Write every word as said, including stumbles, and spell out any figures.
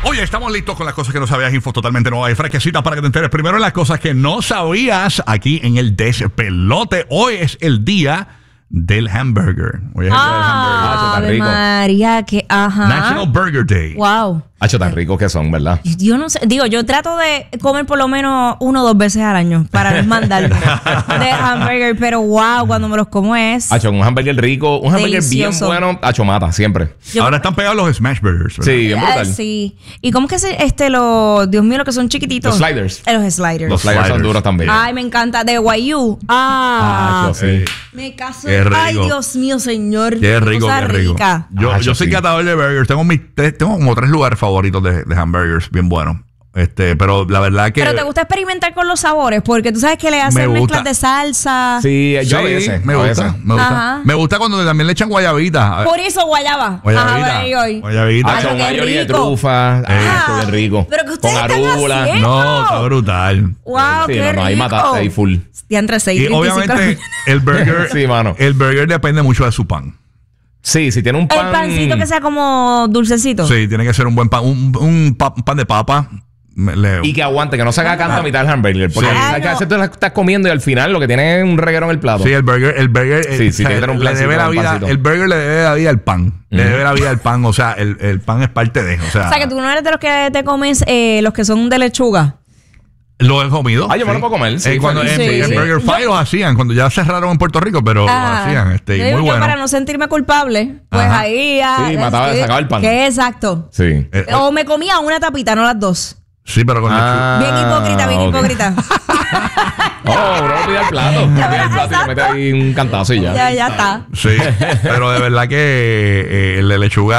Oye, estamos listos con las cosas que no sabías, info totalmente nueva y fresquecita para que te enteres primero en las cosas que no sabías aquí en el Despelote. Hoy es el día del hamburger. Hoy es el ah, día del hamburger. Ave María, que ajá. National Burger Day. Wow. Hacho, tan ricos que son, ¿verdad? Yo no sé, digo, yo trato de comer por lo menos uno o dos veces al año para no mandarme de hamburger, pero wow, cuando me los como es Hacho, un hamburger rico, un hamburger delicioso. bien bueno, hacho, mata, siempre. Yo- Ahora están pegados los smash burgers, ¿verdad? Sí, bien Ah, brutal. sí. ¿Y cómo es que se, este, los, Dios mío, los que son chiquititos? Los sliders. Eh, Los sliders. Los sliders son sliders. duros también. Ay, me encanta. De Guayú. Ah. Hacho, sí. Me caso. Qué rico. Ay, Dios mío, señor. Qué rico, Cosa qué rico. rica. Yo, Ah, yo yo soy sí. catador de burgers. Tengo mis tres, tengo como tres lugares favoritos de, de hamburgers bien buenos. Este, pero la verdad que Pero te gusta experimentar con los sabores, porque tú sabes que le hacen Me gusta. mezclas de salsa. Sí, yo a Sí, veces, me a gusta, veces. me gusta. Ajá. Me gusta cuando también le echan guayabita. Por eso guayaba. Guayabita. Ajá, voy hoy. Guayabita. Hacho, Ay, un qué ayorí de rico. trufa. Eh. Ah, bien rico. Pero que ustedes con están arúgula. haciendo. No, está brutal. Wow, Sí, qué no, no, ahí rico. mataste ahí full. Ya entre seis Y obviamente el burger, Sí, mano. el burger depende mucho de su pan. Sí, si tiene un pan. El pancito que sea como dulcecito. Sí, tiene que ser un buen pan, un, un pa- un pan de papa. Me- le- Y que aguante, que no se haga canto a mitad del hamburger. Porque Sí. sabes que a veces tú la estás comiendo y al final lo que tiene es un reguero en el plato. Sí, el burger, el burger, Sí, el, sí, tiene que tener un le plancito, debe la un vida, pancito. el burger le debe la vida al pan, le debe la vida al pan, o sea, el, el pan es parte de, o sea, O sea, que tú no eres de los que te comes eh, los que son de lechuga. lo he comido. Ah, yo me lo puedo comer, sí, Eh, cuando feliz. en, Sí. en Sí. Burger Five los hacían, cuando ya cerraron en Puerto Rico, pero Ah, lo hacían, este, yo y digo muy que bueno. para no sentirme culpable, pues Ajá. ahí ah, Sí, mataba, sí, sacaba el pan. Que exacto. Sí. Eh, O me comía una tapita, no las dos. sí, pero con Ah, Bien hipócrita, bien ok. hipócrita. Oh, bro, pide el plato. Pide el plato y le mete ahí un cantazo y ya. Ya, ya está. lechuga. Sí, pero de verdad que eh, el de lechuga